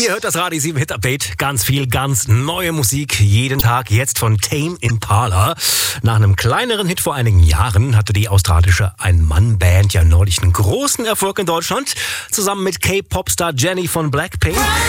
Ihr hört das Radio 7 Hit Update. Ganz viel, ganz neue Musik jeden Tag. Jetzt von Tame Impala. Nach einem kleineren Hit vor einigen Jahren hatte die australische Ein-Mann-Band ja neulich einen großen Erfolg in Deutschland. Zusammen mit K-Pop-Star Jennie von Blackpink.